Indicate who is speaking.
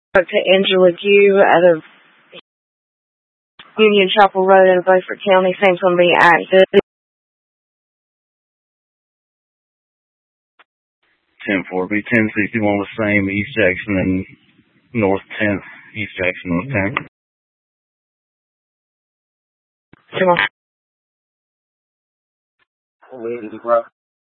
Speaker 1: To Angela Gu out of Union Chapel Road in Beaufort County. Same's going to be active.
Speaker 2: 10-4, be 1061 the same, East Jackson and North 10th, East Jackson, North 10th.
Speaker 1: Come on.
Speaker 3: Where is it, bro?